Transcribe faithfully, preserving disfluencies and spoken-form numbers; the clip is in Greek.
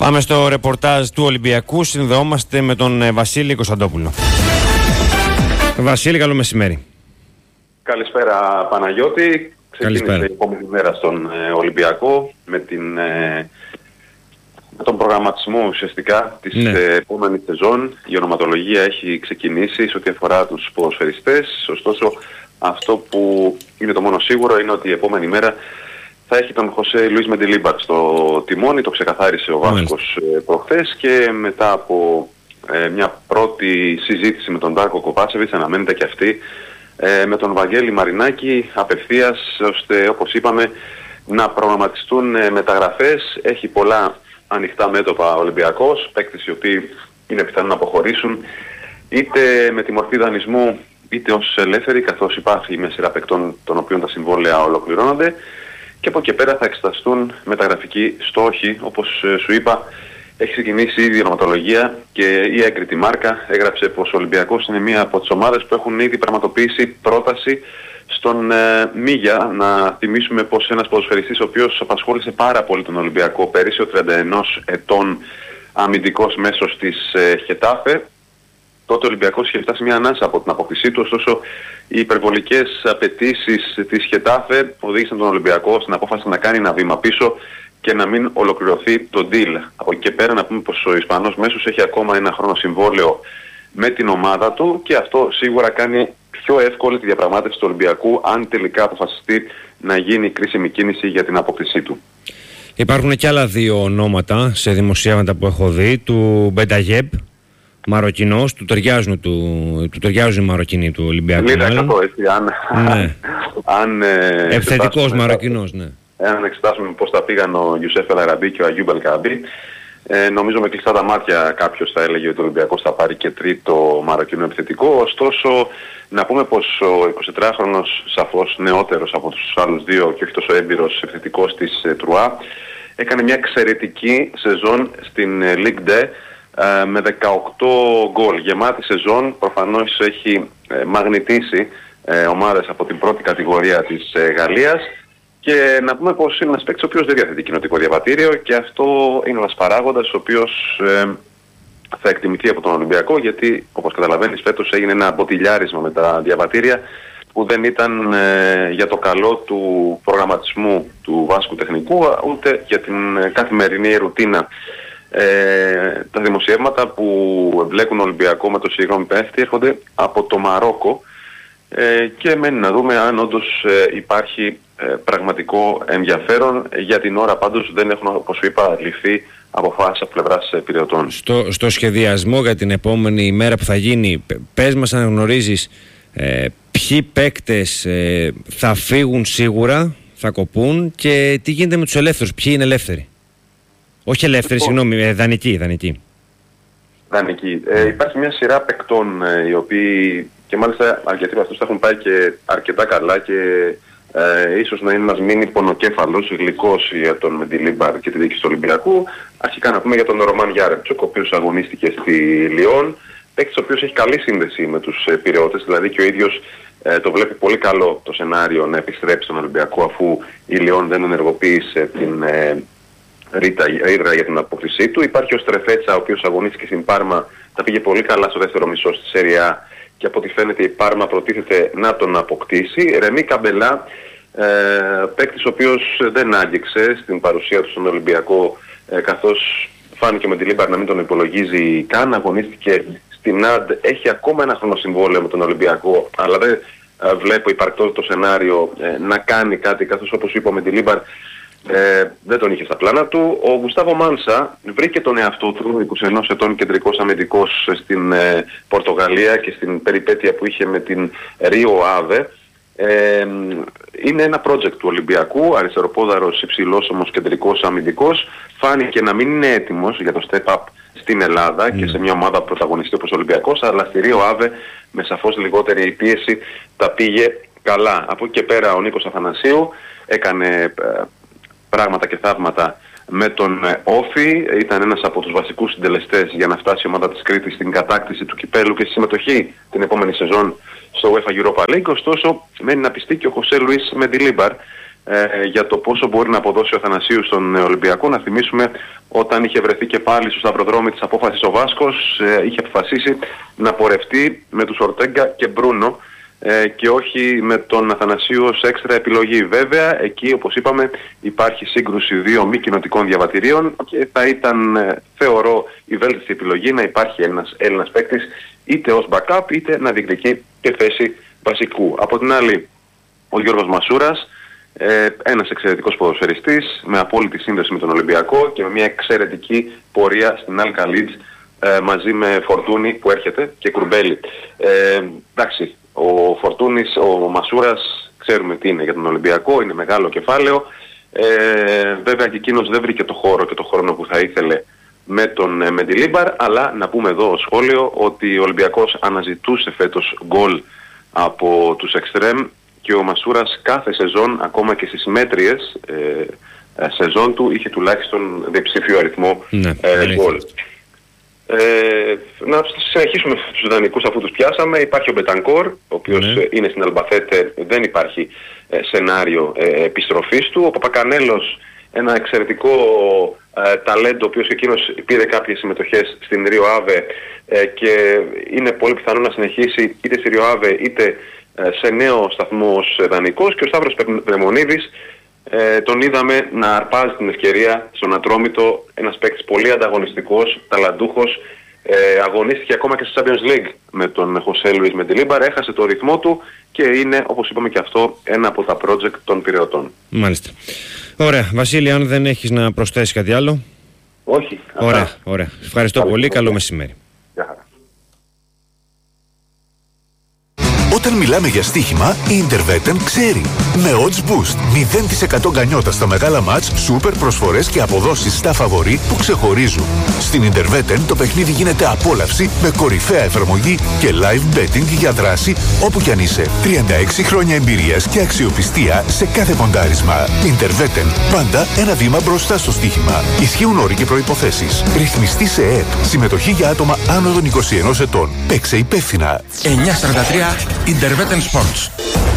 Πάμε στο ρεπορτάζ του Ολυμπιακού. Συνδεόμαστε με τον Βασίλη Κωνσταντόπουλο. Βασίλη, καλό μεσημέρι. Καλησπέρα Παναγιώτη. Ξεκίνησε η επόμενη μέρα στον ε, Ολυμπιακό με, την, ε, με τον προγραμματισμό ουσιαστικά της ναι. ε, επόμενης σεζόν. Η ονοματολογία έχει ξεκινήσει σε ό,τι αφορά τους ποδοσφαιριστές. Ωστόσο αυτό που είναι το μόνο σίγουρο είναι ότι η επόμενη μέρα θα έχει τον Χωσέ Λουίς Μεντιλίμπαρ στο τιμόνι. Το ξεκαθάρισε ο Βάσκος ε, προχθές και μετά από ε, μια πρώτη συζήτηση με τον Ντάρκο Κοβάσεβιτς, αναμένεται και αυτή ε, με τον Βαγγέλη Μαρινάκη απευθείας, ώστε όπως είπαμε να προγραμματιστούν ε, μεταγραφές. Έχει πολλά ανοιχτά μέτωπα ο Ολυμπιακός, παίκτες οι οποίοι είναι πιθανό να αποχωρήσουν είτε με τη μορφή δανεισμού είτε ως ελεύθεροι, καθώς υπάρχει μια σειρά παικτών των οποίων τα συμβόλαια ολοκληρώνονται. Και από εκεί πέρα θα εξεταστούν μεταγραφικοί στόχοι. Όπως ε, σου είπα, έχει ξεκινήσει ήδη η ονοματολογία και η έγκριτη μάρκα έγραψε πως ο Ολυμπιακός είναι μία από τις ομάδες που έχουν ήδη πραγματοποιήσει πρόταση στον ε, Μίγια. Να θυμίσουμε πως ένας ποδοσφαιριστής ο οποίος απασχόλησε πάρα πολύ τον Ολυμπιακό πέρυσι, ο τριάντα ενός ετών αμυντικός μέσος της ε, Χετάφε. Τότε ο Ολυμπιακός είχε φτάσει μια ανάσα από την αποκτησή του, ωστόσο οι υπερβολικές απαιτήσεις της Χετάφε οδήγησαν τον Ολυμπιακό στην απόφαση να κάνει ένα βήμα πίσω και να μην ολοκληρωθεί το deal. Από εκεί και πέρα να πούμε πως ο Ισπανός μέσος έχει ακόμα ένα χρόνο συμβόλαιο με την ομάδα του και αυτό σίγουρα κάνει πιο εύκολη τη διαπραγμάτευση του Ολυμπιακού αν τελικά αποφασιστεί να γίνει κρίσιμη κίνηση για την αποκτησή του. Υπάρχουν και άλλα δύο ονόματα σε δημοσιεύματα που έχω δει, του Μπενταγιέπ, Μαροκινός, του ταιριάζουν, του, του ταιριάζουν οι Μαροκινοί του Ολυμπιακού. Λίγα εκατό, έτσι, αν... Ναι. αν ε, Επιθετικός Μαροκινός, ναι. Αν εξετάσουμε πώς τα πήγαν ο Γιουσέφ Ελαραμπή και ο Αγιούμπ Ελκαμπή, ε, νομίζω με κλειστά τα μάτια κάποιος θα έλεγε ότι ο Ολυμπιακός θα πάρει και τρίτο Μαροκινό επιθετικό. Ωστόσο, να πούμε πως ο εικοσιτετράχρονος, σαφώς νεότερος από τους άλλους δύο και όχι τόσο έμπειρος επιθετικός της ε, Τρουά, έκανε μια εξαιρετική σεζόν στην ε, Ligue δύο με δεκαοκτώ γκολ. Γεμάτη σεζόν, προφανώς έχει ε, μαγνητήσει ε, ομάδες από την πρώτη κατηγορία της ε, Γαλλίας και να πούμε πως είναι ένας παίκτης ο οποίος δεν διαθέτει κοινοτικό διαβατήριο και αυτό είναι ένας παράγοντας ο οποίος ε, θα εκτιμηθεί από τον Ολυμπιακό, γιατί όπως καταλαβαίνεις φέτος έγινε ένα μποτιλιάρισμα με τα διαβατήρια που δεν ήταν ε, για το καλό του προγραμματισμού του βάσκου τεχνικού ούτε για την ε, καθημερινή ρουτίνα. Ε, τα δημοσιεύματα που εμπλέκουν Ολυμπιακό με το συγκεκριμένο παίχτη έρχονται από το Μαρόκο ε, και μένει να δούμε αν όντως ε, υπάρχει ε, πραγματικό ενδιαφέρον. Για την ώρα πάντως δεν έχουν, όπως σου είπα, ληφθεί αποφάσεις από πλευράς πυρεωτών. Στο, στο σχεδιασμό για την επόμενη ημέρα που θα γίνει, πες μας αν γνωρίζεις ε, ποιοι παίκτες ε, θα φύγουν σίγουρα, θα κοπούν και τι γίνεται με τους ελεύθερους, ποιοι είναι ελεύθεροι. Όχι ελεύθερη, συγγνώμη, ε, δανεική, δανεική. Δανεική. Ε, υπάρχει μια σειρά παικτών ε, οι οποίοι και μάλιστα αρκετοί από αυτούς θα έχουν πάει και αρκετά καλά και ε, ίσως να είναι ένας μίνι πονοκέφαλος, γλυκός για τον Μεντιλίμπαρ και τη διοίκηση του Ολυμπιακού. Αρχικά να πούμε για τον Ρωμάν Γιάρεμτσοκ, ο οποίος αγωνίστηκε στη Λιόν. Παίκτης ο οποίος έχει καλή σύνδεση με τους ε, πυρεώτες, δηλαδή και ο ίδιος ε, το βλέπει πολύ καλό το σενάριο να επιστρέψει στον Ολυμπιακό αφού η Λιόν δεν ενεργοποίησε την ε, ρήτρα για την αποκτησή του. Υπάρχει ο Στρεφέτσα, ο οποίος αγωνίστηκε στην Πάρμα, τα πήγε πολύ καλά στο δεύτερο μισό στη Σέρια Α και από ό,τι φαίνεται η Πάρμα προτίθεται να τον αποκτήσει. Ρεμί Καμπελά, ε, παίκτης ο οποίος δεν άγγιξε στην παρουσία του στον Ολυμπιακό, ε, καθώς φάνηκε με τη Λίμπαρ να μην τον υπολογίζει καν. Αγωνίστηκε στην Αντ, έχει ακόμα ένα χρόνο συμβόλαιο με τον Ολυμπιακό, αλλά δεν ε, βλέπω υπαρκτό το σενάριο ε, να κάνει κάτι, καθώς όπως είπα με τη Λίμπαρ Ε, δεν τον είχε στα πλάνα του. Ο Γουστάβο Μάνσα βρήκε τον εαυτό του, είκοσι ενός ετών κεντρικός αμυντικός στην ε, Πορτογαλία και στην περιπέτεια που είχε με την Ρίο Άβε. Ε, είναι ένα project του Ολυμπιακού, αριστεροπόδαρος, υψηλός όμως κεντρικός αμυντικός. Φάνηκε να μην είναι έτοιμος για το step up στην Ελλάδα mm. και σε μια ομάδα πρωταγωνιστή όπως ο Ολυμπιακός, αλλά στη Ρίο Άβε με σαφώς λιγότερη πίεση τα πήγε καλά. Από εκεί και πέρα ο Νίκος Αθανασίου έκανε ε, πράγματα και θαύματα με τον Όφη. Ήταν ένας από τους βασικούς συντελεστές για να φτάσει η ομάδα της Κρήτης στην κατάκτηση του κυπέλου και στη συμμετοχή την επόμενη σεζόν στο UEFA Europa League. Ωστόσο, μένει να πιστεί και ο Χωσέ Λουίς Μεντιλίμπαρ, ε, για το πόσο μπορεί να αποδώσει ο Αθανασίου στον Ολυμπιακό. Να θυμίσουμε, όταν είχε βρεθεί και πάλι στο σταυροδρόμι της απόφασης ο Βάσκος, ε, είχε αποφασίσει να πορευτεί με τους Ορτέγκα και Μπρούνο ε, και όχι με τον Αθανασίου ως έξτρα επιλογή. Βέβαια, εκεί όπως είπαμε υπάρχει σύγκρουση δύο μη κοινοτικών διαβατηρίων και θα ήταν, ε, θεωρώ, η βέλτιστη επιλογή να υπάρχει ένας Έλληνας παίκτης είτε ως backup είτε να διεκδικεί και θέση βασικού. Από την άλλη, ο Γιώργος Μασούρας, ε, ένας εξαιρετικός ποδοσφαιριστής με απόλυτη σύνδεση με τον Ολυμπιακό και με μια εξαιρετική πορεία στην Al Khalij ε, μαζί με Φορτούνη που έρχεται και Κουρμπέλη. Ε, εντάξει, ο Φορτούνης, ο Μασούρας ξέρουμε τι είναι για τον Ολυμπιακό, είναι μεγάλο κεφάλαιο. Ε, βέβαια και εκείνος δεν βρήκε το χώρο και το χρόνο που θα ήθελε με τον ε, Μεντιλίμπαρ, αλλά να πούμε εδώ ως σχόλιο ότι ο Ολυμπιακός αναζητούσε φέτος γκολ από τους εξτρέμ και ο Μασούρας κάθε σεζόν, ακόμα και στις μέτριες ε, ε, σεζόν του, είχε τουλάχιστον διψήφιο αριθμό ναι, ε, γκολ. Ε, να συνεχίσουμε τους δανεικούς αφού τους πιάσαμε. Υπάρχει ο Μπετανκόρ, ο οποίος ναι. είναι στην Αλμπαθέτε, δεν υπάρχει ε, σενάριο ε, επιστροφής του. Ο Παπακανέλος, ένα εξαιρετικό ε, ταλέντο, ο οποίος εκείνος πήρε κάποιες συμμετοχές στην Ρίο Άβε ε, και είναι πολύ πιθανό να συνεχίσει είτε στη Ρίο Άβε είτε ε, σε νέο σταθμό ως δανεικός. Και ο Σταύρος Περμονίδης, Ε, τον είδαμε να αρπάζει την ευκαιρία στον Ατρόμητο, ένας παίκτης πολύ ανταγωνιστικός, ταλαντούχος, ε, αγωνίστηκε ακόμα και στο Champions League με τον Χωσέ Λουίς Μεντιλίμπαρ, έχασε το ρυθμό του και είναι, όπως είπαμε και αυτό, ένα από τα project των Πειραιωτών. Μάλιστα. Ωραία. Βασίλη, αν δεν έχεις να προσθέσεις κάτι άλλο. Όχι. Ωραία, αυτά. Ωραία. Ευχαριστώ πολύ. Πολύ. Καλό μεσημέρι. Γεια χαρά. Όταν μιλάμε για στοίχημα, η Interveten ξέρει. Με Odds Boost, μηδέν τοις εκατό γκανιότα στα μεγάλα μάτς, σούπερ προσφορές και αποδόσεις στα φαβορί που ξεχωρίζουν. Στην Interveten το παιχνίδι γίνεται απόλαυση με κορυφαία εφαρμογή και live betting για δράση όπου κι αν είσαι. τριάντα έξι χρόνια εμπειρίας και αξιοπιστία σε κάθε ποντάρισμα. Interveten, πάντα ένα βήμα μπροστά στο στοίχημα. Ισχύουν όροι και προϋποθέσεις. Ρυθμιστή σε ΕΕΠ. Συμμετοχή για άτομα άνω των είκοσι ενός ετών. Παίξε υπεύθυνα. εννιακόσια σαράντα τρία Interveten Sports.